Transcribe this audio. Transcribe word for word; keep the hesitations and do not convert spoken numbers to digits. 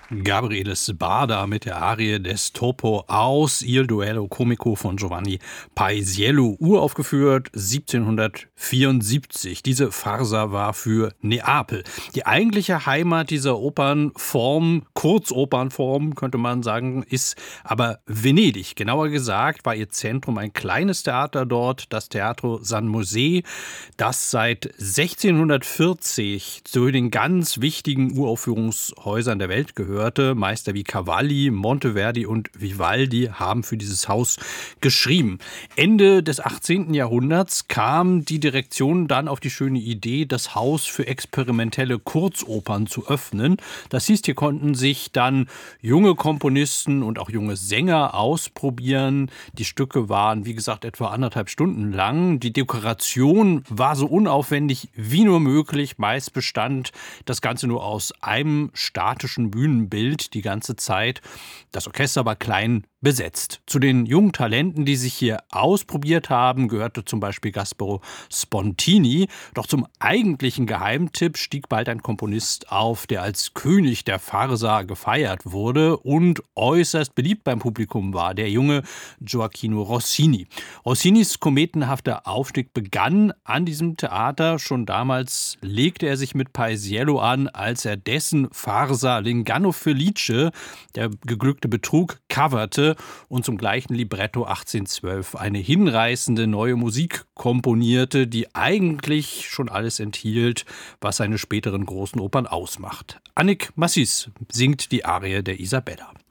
Gabriele Sbarda mit der Arie des Topo aus Il Duello Comico von Giovanni Paisiello, uraufgeführt siebzehnhundertvierundsiebzig. Diese Farsa war für Neapel. Die eigentliche Heimat dieser Opernform, Kurzopernform könnte man sagen, ist aber Venedig. Genauer gesagt war ihr Zentrum ein kleines Theater dort, das Teatro San Mosè, das seit sechzehnhundertvierzig zu den ganz wichtigen Uraufführungshäusern der Welt gehört. Meister wie Cavalli, Monteverdi und Vivaldi haben für dieses Haus geschrieben. Ende des achtzehnten Jahrhunderts kam die Direktion dann auf die schöne Idee, das Haus für experimentelle Kurzopern zu öffnen. Das hieß, hier konnten sich dann junge Komponisten und auch junge Sänger ausprobieren. Die Stücke waren, wie gesagt, etwa anderthalb Stunden lang. Die Dekoration war so unaufwendig wie nur möglich. Meist bestand das Ganze nur aus einem statischen Bühnenbild die ganze Zeit. Das Orchester war klein besetzt. Zu den jungen Talenten, die sich hier ausprobiert haben, gehörte zum Beispiel Gasparo Spontini. Doch zum eigentlichen Geheimtipp stieg bald ein Komponist auf, der als König der Farsa gefeiert wurde und äußerst beliebt beim Publikum war, der junge Gioachino Rossini. Rossinis kometenhafter Aufstieg begann an diesem Theater. Schon damals legte er sich mit Paisiello an, als er dessen Farsa L'Inganno Felice, der geglückte Betrug, coverte und zum gleichen Libretto achtzehnhundertzwölf eine hinreißende neue Musik komponierte, die eigentlich schon alles enthielt, was seine späteren großen Opern ausmacht. Annick Massis singt die Arie der Isabella.